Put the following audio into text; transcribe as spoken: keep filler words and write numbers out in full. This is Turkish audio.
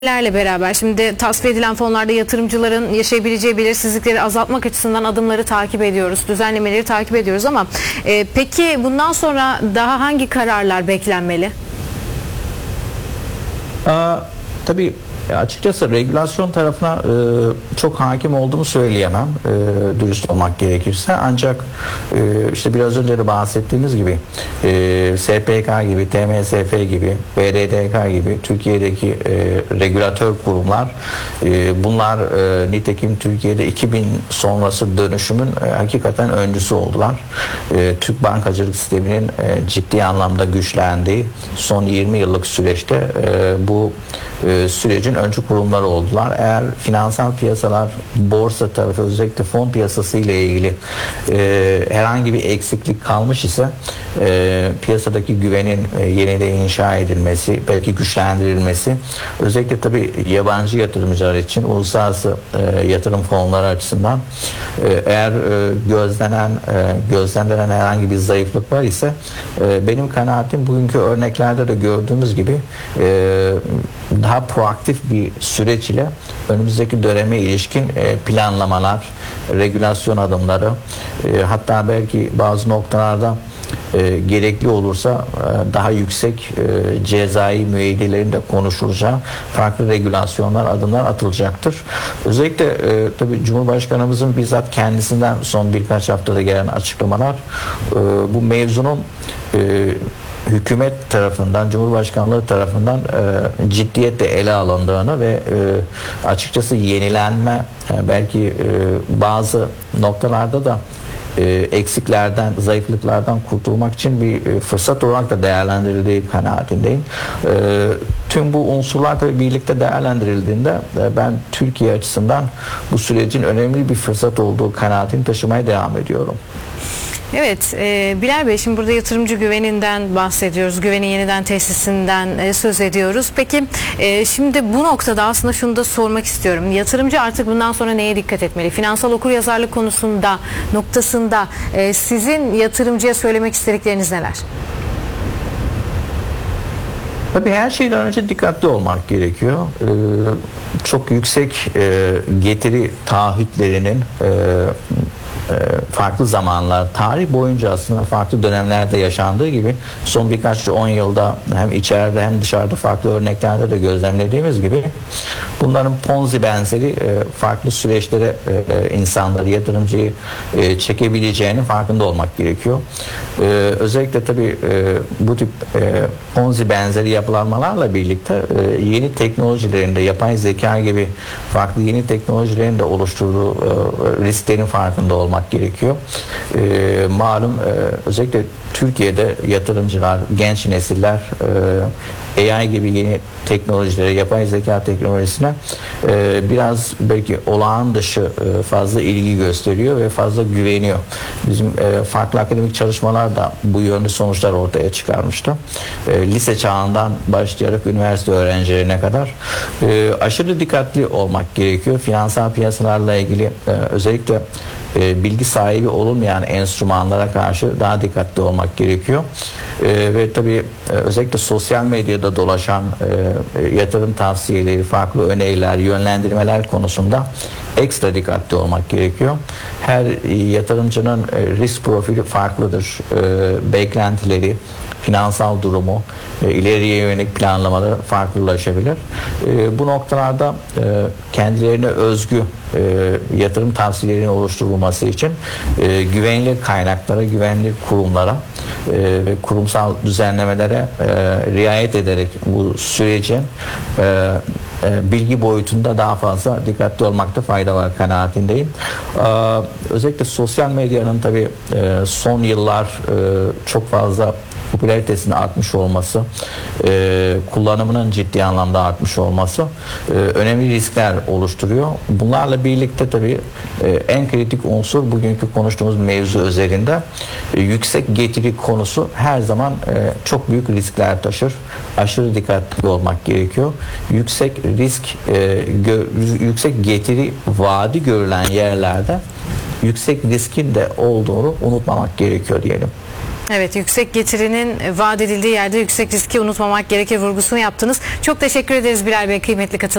Lerle beraber şimdi tasfiye edilen fonlarda yatırımcıların yaşayabileceği belirsizlikleri azaltmak açısından adımları takip ediyoruz, düzenlemeleri takip ediyoruz ama e, peki bundan sonra daha hangi kararlar beklenmeli? Aa, tabii açıkçası regülasyon tarafına e, çok hakim olduğumu söyleyemem, e, dürüst olmak gerekirse. Ancak e, işte biraz önce de bahsettiğimiz gibi e, S P K gibi, T M S F gibi, B D D K gibi Türkiye'deki e, regülatör kurumlar, e, bunlar e, nitekim Türkiye'de iki bin sonrası dönüşümün e, hakikaten öncüsü oldular. E, Türk bankacılık sisteminin e, ciddi anlamda güçlendiği son yirmi yıllık süreçte e, bu e, sürecin öncü kurumları oldular. Eğer finansal piyasalar, borsa tarafı, özellikle fon piyasası ile ilgili e, herhangi bir eksiklik kalmış ise e, piyasadaki güvenin e, yeniden inşa edilmesi, belki güçlendirilmesi, özellikle tabii yabancı yatırımcılar için uluslararası e, yatırım fonları açısından e, eğer e, gözlenen e, gözlenen herhangi bir zayıflık var ise e, benim kanaatim bugünkü örneklerde de gördüğümüz gibi e, daha proaktif bir süreç ile önümüzdeki döneme ilişkin e, planlamalar, regülasyon adımları, e, hatta belki bazı noktalarda e, gerekli olursa e, daha yüksek e, cezai müeyyidelerin de konuşulacağı farklı regülasyonlar, adımlar atılacaktır. Özellikle e, tabii Cumhurbaşkanımızın bizzat kendisinden son birkaç haftada gelen açıklamalar e, bu mevzunun e, hükümet tarafından, Cumhurbaşkanlığı tarafından e, ciddiyetle ele alındığını ve e, açıkçası yenilenme, e, belki e, bazı noktalarda da e, eksiklerden, zayıflıklardan kurtulmak için bir e, fırsat olarak da değerlendirildiği kanaatindeyim. E, tüm bu unsurlar tabii birlikte değerlendirildiğinde e, ben Türkiye açısından bu sürecin önemli bir fırsat olduğu kanaatini taşımaya devam ediyorum. Evet, e, Bilal Bey, şimdi burada yatırımcı güveninden bahsediyoruz, güvenin yeniden tesisinden e, söz ediyoruz. Peki e, şimdi bu noktada aslında şunu da sormak istiyorum. Yatırımcı artık bundan sonra neye dikkat etmeli? Finansal okuryazarlık konusunda, noktasında e, sizin yatırımcıya söylemek istedikleriniz neler? Tabii her şeyden önce dikkatli olmak gerekiyor. Ee, çok yüksek e, getiri taahhütlerinin e, farklı zamanlar, tarih boyunca aslında farklı dönemlerde yaşandığı gibi son birkaç on yılda hem içeride hem dışarıda farklı örneklerde de gözlemlediğimiz gibi bunların Ponzi benzeri farklı süreçlere insanları, yatırımcıyı çekebileceğinin farkında olmak gerekiyor. Özellikle tabii bu tip Ponzi benzeri yapılanmalarla birlikte yeni teknolojilerin de, yapay zeka gibi farklı yeni teknolojilerin de oluşturduğu risklerin farkında olmak gerekiyor. E, malum e, özellikle Türkiye'de yatırımcılar, genç nesiller e, A I gibi yeni teknolojilere, yapay zeka teknolojisine e, biraz belki olağan dışı e, fazla ilgi gösteriyor ve fazla güveniyor. Bizim e, farklı akademik çalışmalar da bu yönde sonuçlar ortaya çıkarmıştı. E, lise çağından başlayarak üniversite öğrencilerine kadar e, aşırı dikkatli olmak gerekiyor. Finansal piyasalarla ilgili e, özellikle E, bilgi sahibi olunmayan enstrümanlara karşı daha dikkatli olmak gerekiyor. E, ve tabii e, özellikle sosyal medyada dolaşan e, yatırım tavsiyeleri, farklı öneriler, yönlendirmeler konusunda ekstra dikkatli olmak gerekiyor. Her yatırımcının e, risk profili farklıdır. E, beklentileri, finansal durumu, e, ileriye yönelik planlamaları farklılaşabilir. E, bu noktalarda e, kendilerine özgü e, yatırım tavsiyelerinin oluşturulması için e, güvenilir kaynaklara, güvenilir kurumlara e, ve kurumsal düzenlemelere e, riayet ederek bu sürecin e, e, bilgi boyutunda daha fazla dikkatli olmakta fayda var kanaatindeyim. E, özellikle sosyal medyanın tabii e, son yıllar e, çok fazla popülaritesinin artmış olması, e, kullanımının ciddi anlamda artmış olması e, önemli riskler oluşturuyor. Bunlarla birlikte tabii e, en kritik unsur bugünkü konuştuğumuz mevzu özelinde e, yüksek getiri konusu her zaman e, çok büyük riskler taşır. Aşırı dikkatli olmak gerekiyor. Yüksek risk, e, gö, yüksek getiri vaadi görülen yerlerde yüksek riskin de olduğunu unutmamak gerekiyor diyelim. Evet, yüksek getirinin vaat edildiği yerde yüksek riski unutmamak gerekir vurgusunu yaptınız. Çok teşekkür ederiz Bilal Bey, kıymetli katılımınız